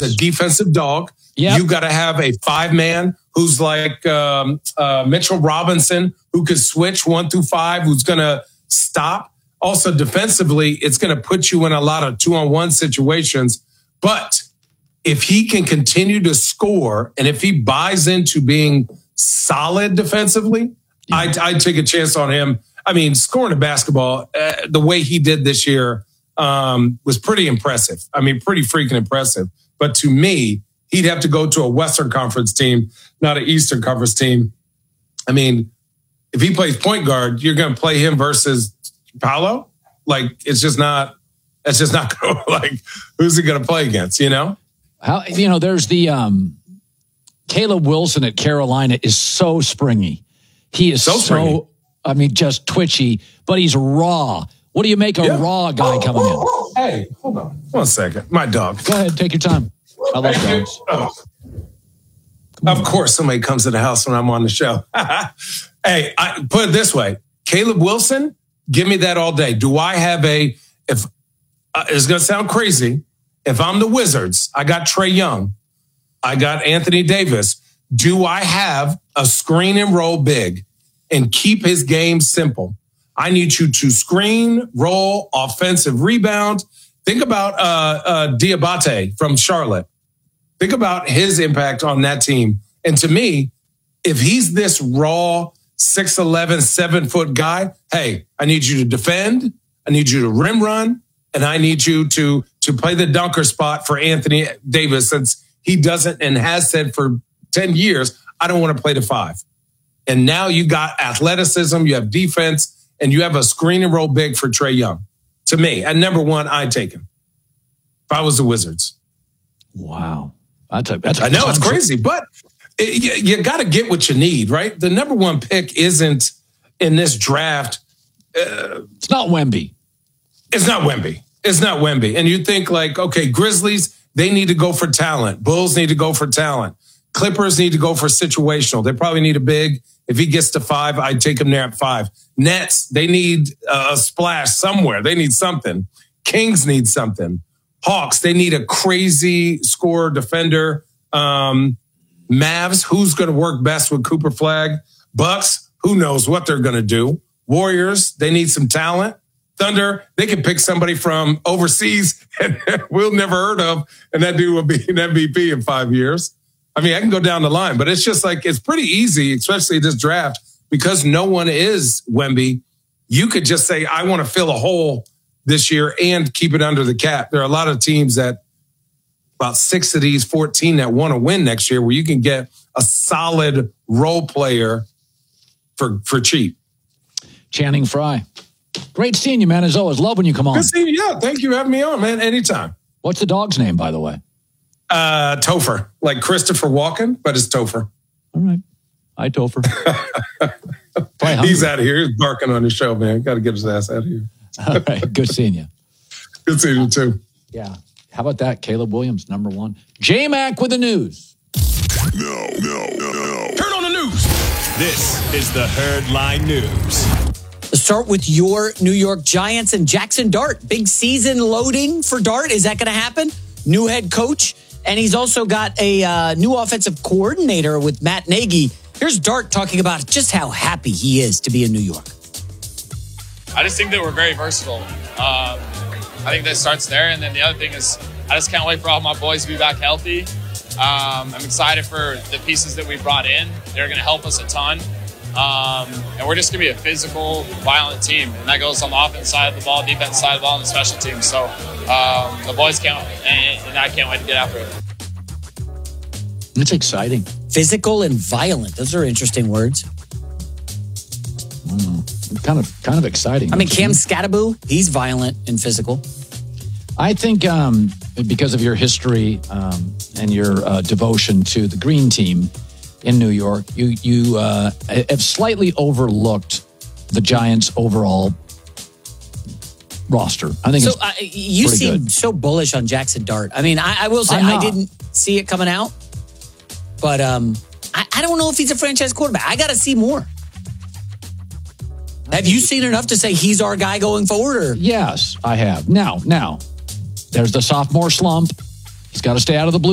a defensive dog. Yep. You got to have a 5-man who's like Mitchell Robinson, who could switch 1 through 5, who's going to stop. Also, defensively, it's going to put you in a lot of 2-on-1 situations. But if he can continue to score, and if he buys into being solid defensively, I'd take a chance on him. I mean, scoring a basketball the way he did this year was pretty impressive. I mean, pretty freaking impressive. But to me, he'd have to go to a Western Conference team, not an Eastern Conference team. I mean, if he plays point guard, you're going to play him versus Paolo? Like, it's just not going to, like, who's he going to play against, you know? There's the Caleb Wilson at Carolina is so springy. He is so springy. I mean, just twitchy, but he's raw. What do you make a raw guy coming in? Hey, hold on 1 second. My dog. Go ahead, take your time. I love dogs. Of course, somebody comes to the house when I'm on the show. Hey, I put it this way. Caleb Wilson, give me that all day. Do I have it's going to sound crazy. If I'm the Wizards, I got Trae Young. I got Anthony Davis. Do I have a screen and roll big and keep his game simple? I need you to screen, roll, offensive rebound. Think about Diabate from Charlotte. Think about his impact on that team. And to me, if he's this raw 6'11", 7-foot guy, hey, I need you to defend. I need you to rim run. And I need you to play the dunker spot for Anthony Davis, since he doesn't and has said for 10 years, I don't want to play the 5. And now you got athleticism, you have defense, and you have a screen and roll big for Trae Young. To me, at number 1, I'd take him if I was the Wizards. Wow. I know it's crazy, but you got to get what you need, right? The number 1 pick isn't in this draft. It's not Wemby. It's not Wemby. And you think like, okay, Grizzlies, they need to go for talent. Bulls need to go for talent. Clippers need to go for situational. They probably need a big. If he gets to 5, I'd take him there at 5. Nets, they need a splash somewhere. They need something. Kings need something. Hawks, they need a crazy scorer defender. Mavs, who's going to work best with Cooper Flag? Bucks, who knows what they're going to do? Warriors, they need some talent. Thunder, they can pick somebody from overseas and we'll never heard of, and that dude will be an MVP in 5 years. I mean, I can go down the line, but it's just like, it's pretty easy, especially this draft, because no one is Wemby. You could just say, I want to fill a hole this year and keep it under the cap. There are a lot of teams that, about 6 of these 14 that want to win next year, where you can get a solid role player for cheap. Channing Frye. Great seeing you, man. As always, love when you come on. Good seeing you. Yeah, thank you for having me on, man. Anytime. What's the dog's name, by the way? Topher, like Christopher Walken, but it's Topher. All right. Hi, Topher. He's out of here. He's barking on his show, man. Got to get his ass out of here. All right. Good seeing you. Good seeing you, too. Yeah. How about that? Caleb Williams, number 1. J-Mac with the news. No. Turn on the news. This is the Herdline News. Let's start with your New York Giants and Jackson Dart. Big season loading for Dart. Is that going to happen? New head coach. And he's also got a new offensive coordinator with Matt Nagy. Here's Dart talking about just how happy he is to be in New York. I just think that we're very versatile. I think that starts there. And then the other thing is I just can't wait for all my boys to be back healthy. I'm excited for the pieces that we brought in. They're going to help us a ton. And we're just going to be a physical, violent team. And that goes on the offense side of the ball, defense side of the ball, and the special teams. So the boys can't, and I can't wait to get after it. It's exciting. Physical and violent. Those are interesting words. Kind of exciting. I mean, Cam Scattaboo, he's violent and physical. I think because of your history and your devotion to the green team in New York, you have slightly overlooked the Giants' overall roster. I think so. You seem good. So bullish on Jackson Dart. I mean, I will say I didn't see it coming out, but I don't know if he's a franchise quarterback. I got to see more. Have you seen enough to say he's our guy going forward? Or? Yes, I have. Now, there's the sophomore slump. He's got to stay out of the blue